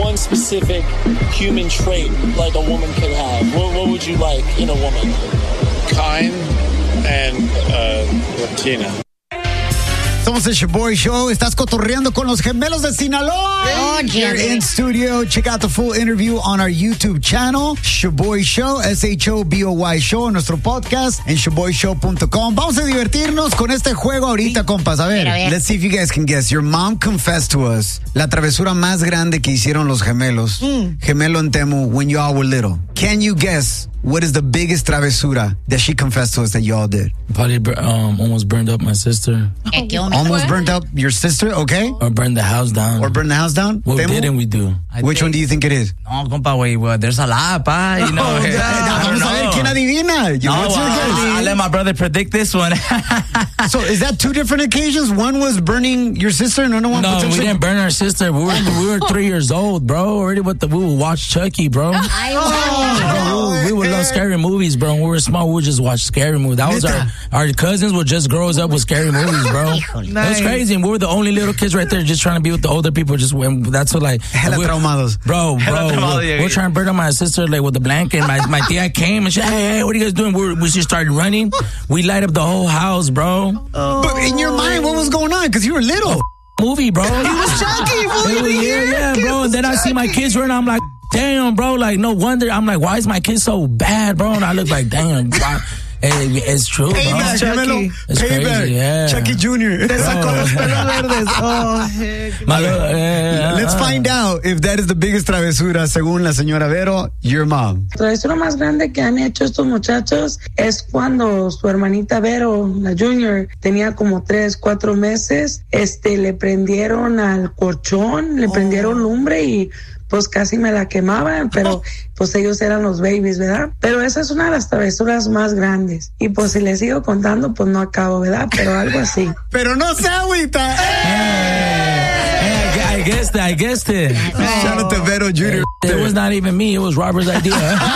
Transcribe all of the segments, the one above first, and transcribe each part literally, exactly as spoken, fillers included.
one specific human trait like a woman could have, what, what would you like in a woman? Kind and uh, Latina. Somos el Shoboy Show. Estás cotorreando con los gemelos de Sinaloa. Oh, Here in studio. Check out the full interview on our YouTube channel, Shoboy Show, S H O B O Y Show, nuestro podcast en shoboy show punto com. Vamos a divertirnos con este juego ahorita, compas. A ver, a ver. let's see if you guys can guess. Your mom confessed to us la travesura más grande que hicieron los gemelos. Mm. Gemelo en Temu when you all were little. Can you guess what is the biggest travesura that she confessed to us that y'all did? Probably um, almost burned up my sister. Almost burned up your sister, okay? Or burned the house down. Or burned the house down? What Temu? didn't we do? I Which think, one do you think it is? No, compa, güey, well, there's a lot, pa. You know, Oh, I yeah. don't Vamos a ver know. quién adivina. No, What's your well, guess? I'll let my brother predict this one. So is that two different occasions? One was burning your sister and another one No, we potentially- didn't burn our sister. We were we were three years old, bro. Already with the we would watch Chucky, bro. Oh, Bro, we, we would love scary movies, bro. When we were small, we would just watch scary movies. That was our our cousins would just grow us up with scary movies, bro. It was crazy, and we were the only little kids right there, just trying to be with the older people. Just when that's what like Hella we're- traumados. bro, bro. Hella traumados, We're, yeah, we're yeah. trying to burn up my sister like with the blanket. My my tia came and she, hey, hey, what are you guys doing? We, we just started running. We light up the whole house, bro. But in your mind, what was going on? Because you were little. Movie, bro. He was Chucky. It was- yeah, yeah, bro. And then I see my kids running. I'm like, damn, bro. Like, no wonder. I'm like, why is my kid so bad, bro? And I look like, damn, why? Hey, it's true, bro. Payback, Gemelo. It's Payback. crazy, yeah. Chucky Junior Bro. Oh, heck. My little- yeah, Let's uh, find out if that is the biggest travesura, según la señora Vero, your mom. La travesura más grande que han hecho estos muchachos es cuando su hermanita Vero, la Junior, tenía como tres, cuatro meses. Este, le prendieron al colchón, le prendieron lumbre y pues casi me la quemaban, pero pues ellos eran los babies, ¿verdad? Pero esa es una de las travesuras más grandes. Y pues si les sigo contando, pues no acabo, ¿verdad? Pero algo así. Pero no se agüita. Hey, I, I guessed it. I guessed it. Shout out to Vero Junior It was not even me. It was Robert's idea.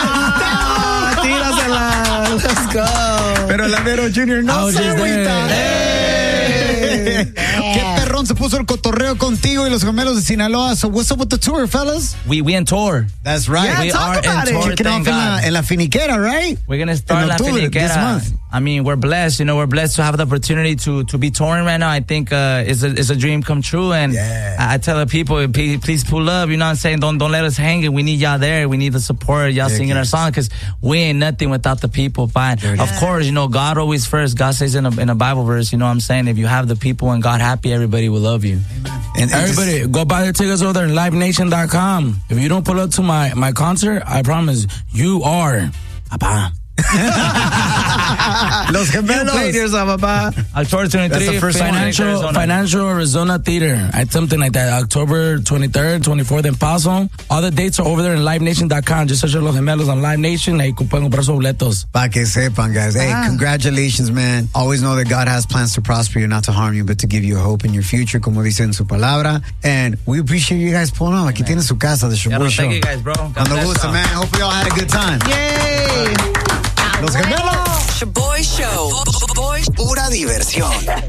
Tírasela. Let's go. Pero la Vero Junior I no was se just agüita. there. Qué perrón se puso el cotorreo contigo y los gemelos de Sinaloa. So what's up with the tour, fellas? We we in tour. That's right. Yeah, we talk are about in it. tour. Kicking Thank off en la, God. en la finiquera, right? We're gonna start En La octubre, this Finiquera. month. I mean, we're blessed. You know, we're blessed to have the opportunity to to be touring right now. I think uh, it's a it's a dream come true. And Yeah. I, I tell the people, please, please pull up. You know what I'm saying? Don't don't let us hang it. We need y'all there. We need the support. Y'all Yeah, singing our kids. song because we ain't nothing without the people. Fine. Of course, you know, God always first. God says in a in a Bible verse. You know what I'm saying? If you have the people and God happy, everybody will love you. And Everybody, go buy the tickets over there at live nation dot com. If you don't pull up to my, my concert, I promise you are a bomb. Los gemelos. Played yourself, Papa. October twenty-third, That's the first Financial, Arizona. Financial Arizona Theater. I something like that. October twenty-third, twenty-fourth in Paso. All the dates are over there in live nation dot com. Just search Los Gemelos on Live Nation. Ahí pueden comprar sus boletos. Pa' que sepan, guys. Hey, congratulations, man. Always know that God has plans to prosper you, not to harm you, but to give you hope in your future, como dice en su palabra. And we appreciate you guys pulling up. Aquí tienen su casa, the Yeah, Shoboy no, Show. thank you guys, bro. God Cuando bless gusta, y'all. man. Hope we all had a good time. Yay! Los gemelos. Shoboy Show. Pura diversión.